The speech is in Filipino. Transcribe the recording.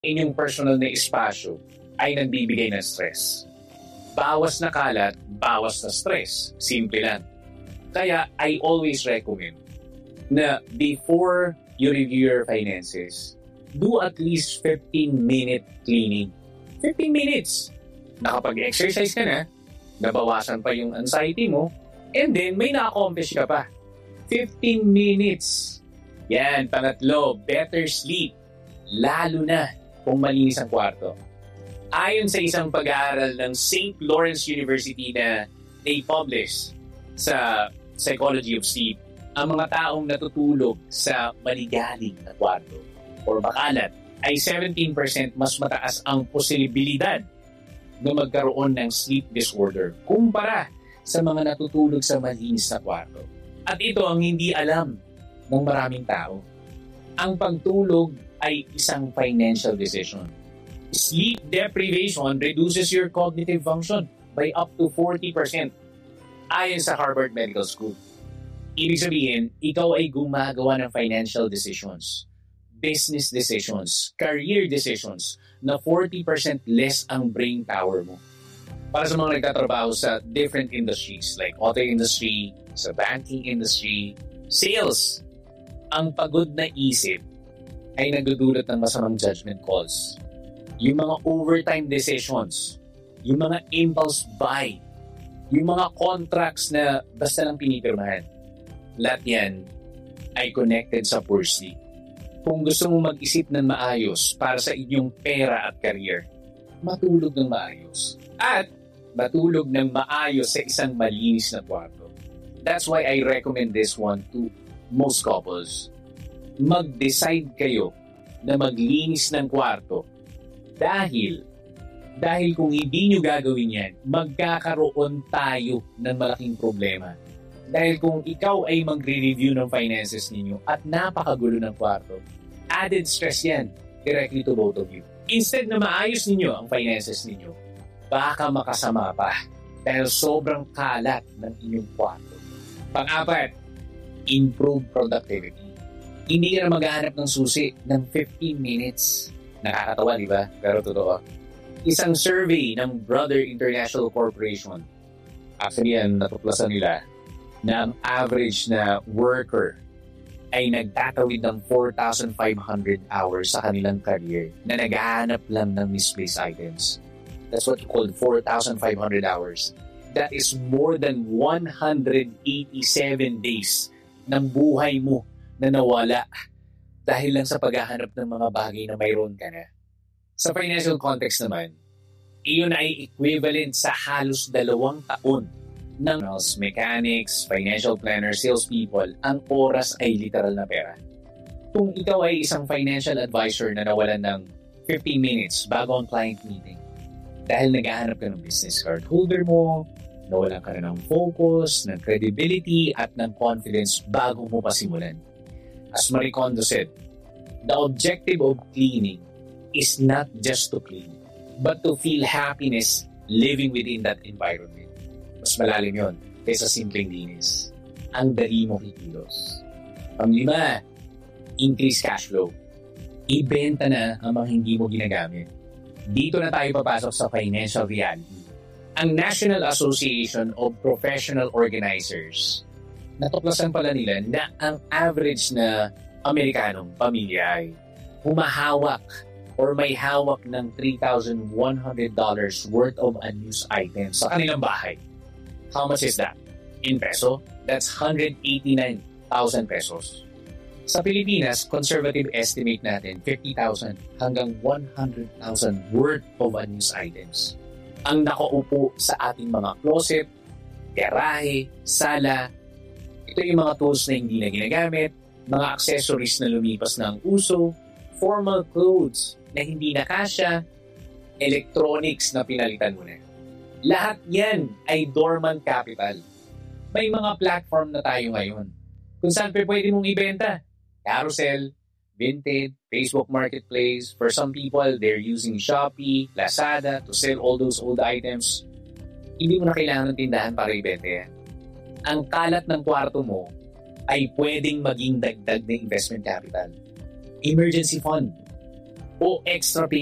Inyong personal na espasyo ay nagbibigay ng stress. Bawas na kalat, bawas na stress. Simple lang. Kaya I always recommend na before you review your finances, do at least 15-minute cleaning. 15 minutes. Nakapag-exercise ka na, nabawasan pa yung anxiety mo, and then may na-accomplish ka pa. 15 minutes. Yan, pangatlo, better sleep. Lalo na kung malinis ang kwarto. Ayon sa isang pag-aaral ng St. Lawrence University na na-publish sa Psychology of Sleep, ang mga taong natutulog sa maligalig na kwarto or bakalat ay 17% mas mataas ang posibilidad na magkaroon ng sleep disorder kumpara sa mga natutulog sa malinis na kwarto. At ito ang hindi alam ng maraming tao. Ang pagtulog ay isang financial decision. Sleep deprivation reduces your cognitive function by up to 40% ayon sa Harvard Medical School. Ibig sabihin, ikaw ay gumagawa ng financial decisions, business decisions, career decisions na 40% less ang brain power mo. Para sa mga nagtatrabaho sa different industries like auto industry, sa banking industry, sales, ang pagod na isip ay nagdudulot ng masamang judgment calls. Yung mga overtime decisions, yung mga impulse buy, yung mga contracts na basta lang pinipirmahan. Lahat yan ay connected sa poor sleep. Kung gusto mong mag-isip ng maayos para sa inyong pera at career, matulog ng maayos. At matulog ng maayos sa isang malinis na kwarto. That's why I recommend this one to most couples. Mag-decide kayo na maglinis ng kwarto dahil kung hindi nyo gagawin yan, magkakaroon tayo ng malaking problema. Dahil kung ikaw ay magre-review ng finances ninyo at napakagulo ng kwarto, added stress yan directly to both of you. Instead na maayos ninyo ang finances ninyo, baka makasama pa dahil sobrang kalat ng inyong kwarto. Pang-apat, improve productivity. Hindi ka na maghahanap ng susi ng 15 minutes. Nakakatawa, di ba? Pero totoo. Isang survey ng Brother International Corporation, actually yan, natuklasan nila, na ang average na worker ay nagtatawid ng 4,500 hours sa kanilang career na naghahanap lang ng misplaced items. That's what you call 4,500 hours. That is more than 187 days ng buhay mo na nawala dahil lang sa paghahanap ng mga bagay na mayroon ka na. Sa financial context naman, iyon ay equivalent sa halos 2 taon ng mechanics, financial planners, salespeople. Ang oras ay literal na pera. Kung ikaw ay isang financial advisor na nawalan ng 15 minutes bago ang client meeting dahil naghahanap ka ng business card holder mo, nawalan ka na ng focus, ng credibility at ng confidence bago mo pa simulan. As Marie Kondo said, the objective of cleaning is not just to clean, but to feel happiness living within that environment. Mas malalim yun kaysa simpleng linis. Ang dali mo kikilos. Pang-5, increase cash flow. Ibenta na ang mga hindi mo ginagamit. Dito na tayo papasok sa financial reality. Ang National Association of Professional Organizers, natuklasan pala nila na ang average na Amerikanong pamilya ay humahawak or may hawak ng $3,100 worth of unused items sa kanilang bahay. How much is that? In peso, that's 189,000 pesos. Sa Pilipinas, conservative estimate natin 50,000 hanggang 100,000 worth of unused items. Ang nakaupo sa ating mga closet, garahe, sala. Ito yung mga tools na hindi na ginagamit, mga accessories na lumipas na ang uso, formal clothes na hindi na kasya, electronics na pinalitan mo na. Lahat yan ay dormant capital. May mga platform na tayo ngayon kung saan pwede mong ibenta. Carousel, Vinted, Facebook Marketplace. For some people, they're using Shopee, Lazada to sell all those old items. Hindi mo na kailangan ng tindahan para ibenta yan. Ang kalat ng kwarto mo ay pwedeng maging dagdag na investment capital. Emergency fund. o extra